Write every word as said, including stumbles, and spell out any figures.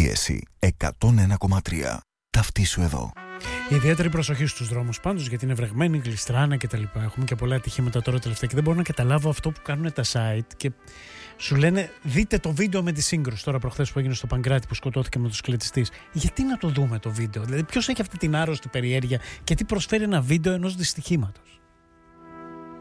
Πίεση εκατόν ένα κόμμα τρία. Ταυτίσου εδώ. Ιδιαίτερη προσοχή στους δρόμους πάντως, γιατί είναι βρεγμένοι, γλιστράνε κτλ. Έχουμε και πολλά ατυχήματα τώρα τελευταία και δεν μπορώ να καταλάβω αυτό που κάνουν τα site και σου λένε δείτε το βίντεο με τη σύγκρουση τώρα προχθές που έγινε στο Παγκράτη που σκοτώθηκε με τους κλετιστής. Γιατί να το δούμε το βίντεο, δηλαδή ποιος έχει αυτή την άρρωστη περιέργεια και τι προσφέρει ένα βίντεο ενός δυστυχήματος.